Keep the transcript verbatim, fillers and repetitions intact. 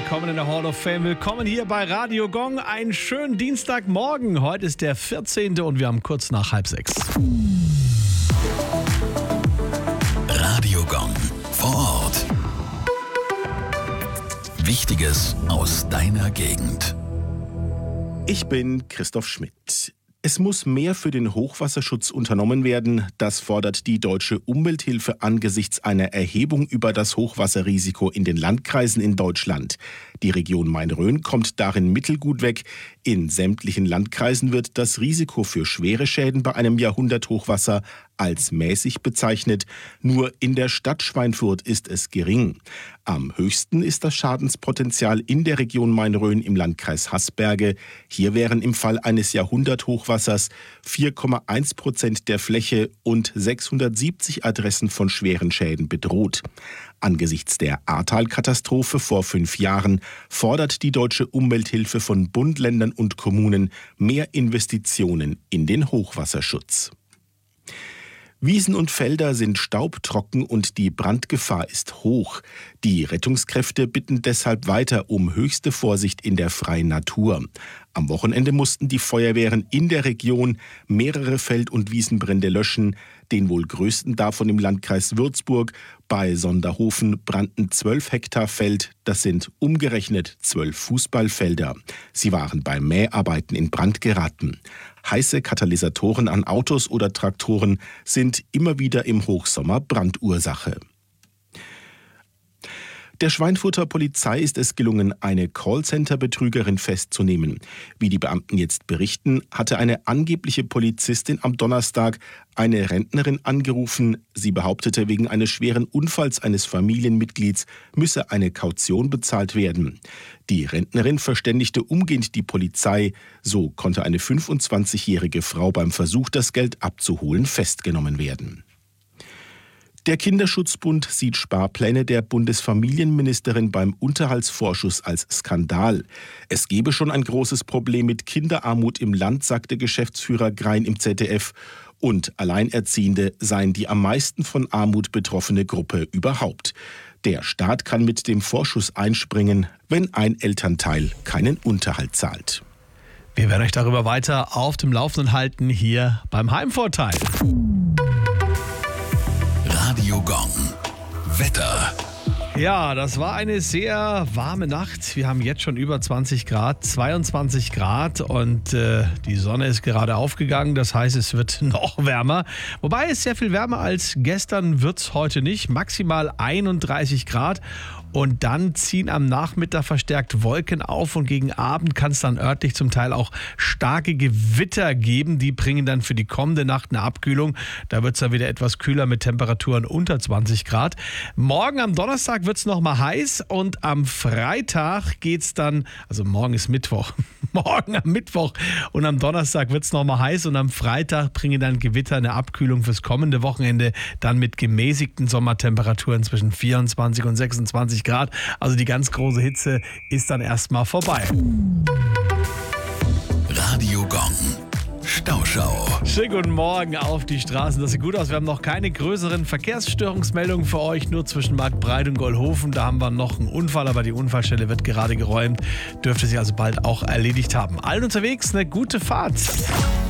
willkommen in der Hall of Fame. Willkommen hier bei Radio Gong. Einen schönen Dienstagmorgen. Heute ist der vierzehnte und wir haben kurz nach halb sechs. Radio Gong vor Ort. Wichtiges aus deiner Gegend. Ich bin Christoph Schmidt. Es muss mehr für den Hochwasserschutz unternommen werden. Das fordert die Deutsche Umwelthilfe angesichts einer Erhebung über das Hochwasserrisiko in den Landkreisen in Deutschland. Die Region Main-Rhön kommt darin mittelgut weg. In sämtlichen Landkreisen wird das Risiko für schwere Schäden bei einem Jahrhunderthochwasser als mäßig bezeichnet. Nur in der Stadt Schweinfurt ist es gering. Am höchsten ist das Schadenspotenzial in der Region Main-Rhön im Landkreis Haßberge. Hier wären im Fall eines Jahrhunderthochwassers vier Komma eins Prozent der Fläche und sechshundertsiebzig Adressen von schweren Schäden bedroht. Angesichts der Ahrtal-Katastrophe vor fünf Jahren fordert die Deutsche Umwelthilfe von Bund, Ländern und Kommunen mehr Investitionen in den Hochwasserschutz. Wiesen und Felder sind staubtrocken und die Brandgefahr ist hoch. Die Rettungskräfte bitten deshalb weiter um höchste Vorsicht in der freien Natur. Am Wochenende mussten die Feuerwehren in der Region mehrere Feld- und Wiesenbrände löschen. Den wohl größten davon im Landkreis Würzburg. Bei Sonderhofen brannten zwölf Hektar Feld. Das sind umgerechnet zwölf Fußballfelder. Sie waren bei Mäharbeiten in Brand geraten. Heiße Katalysatoren an Autos oder Traktoren sind immer wieder im Hochsommer Brandursache. Der Schweinfurter Polizei ist es gelungen, eine Callcenter-Betrügerin festzunehmen. Wie die Beamten jetzt berichten, hatte eine angebliche Polizistin am Donnerstag eine Rentnerin angerufen. Sie behauptete, wegen eines schweren Unfalls eines Familienmitglieds müsse eine Kaution bezahlt werden. Die Rentnerin verständigte umgehend die Polizei. So konnte eine fünfundzwanzigjährige Frau beim Versuch, das Geld abzuholen, festgenommen werden. Der Kinderschutzbund sieht Sparpläne der Bundesfamilienministerin beim Unterhaltsvorschuss als Skandal. Es gebe schon ein großes Problem mit Kinderarmut im Land, sagte Geschäftsführer Grein im Z D F. Und Alleinerziehende seien die am meisten von Armut betroffene Gruppe überhaupt. Der Staat kann mit dem Vorschuss einspringen, wenn ein Elternteil keinen Unterhalt zahlt. Wir werden euch darüber weiter auf dem Laufenden halten hier beim Heimvorteil. Radio Gong. Wetter. Ja, das war eine sehr warme Nacht. Wir haben jetzt schon über zwanzig Grad, zweiundzwanzig Grad und äh, die Sonne ist gerade aufgegangen. Das heißt, es wird noch wärmer. Wobei es sehr viel wärmer als gestern wird es heute nicht. Maximal einunddreißig Grad. Und dann ziehen am Nachmittag verstärkt Wolken auf und gegen Abend kann es dann örtlich zum Teil auch starke Gewitter geben. Die bringen dann für die kommende Nacht eine Abkühlung. Da wird es dann wieder etwas kühler mit Temperaturen unter zwanzig Grad. Morgen am Donnerstag wird es nochmal heiß und am Freitag geht es dann, also morgen ist Mittwoch, morgen am Mittwoch und am Donnerstag wird es nochmal heiß und am Freitag bringen dann Gewitter eine Abkühlung fürs kommende Wochenende, dann mit gemäßigten Sommertemperaturen zwischen vierundzwanzig und sechsundzwanzig Grad. Also die ganz große Hitze ist dann erstmal vorbei. Radio Gong. Stauschau. Schönen guten Morgen auf die Straßen. Das sieht gut aus. Wir haben noch keine größeren Verkehrsstörungsmeldungen für euch. Nur zwischen Marktbreit und Goldhofen. Da haben wir noch einen Unfall, aber die Unfallstelle wird gerade geräumt. Dürfte sich also bald auch erledigt haben. Allen unterwegs eine gute Fahrt.